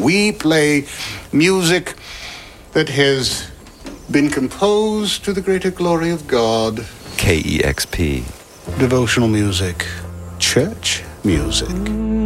We play music that has been composed to the greater glory of God. KEXP. Devotional music. Church music.